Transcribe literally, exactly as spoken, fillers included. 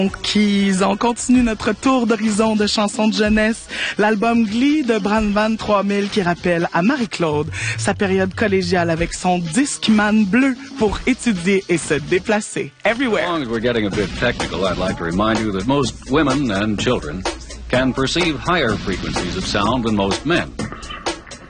Keys. On continue notre tour d'horizon de chansons de jeunesse. L'album Glee de Brandvan trois mille qui rappelle à Marie-Claude sa période collégiale avec son Discman bleu pour étudier et se déplacer. Everywhere. As long as we're getting a bit technical, I'd like to remind you that most women and children can perceive higher frequencies of sound than most men.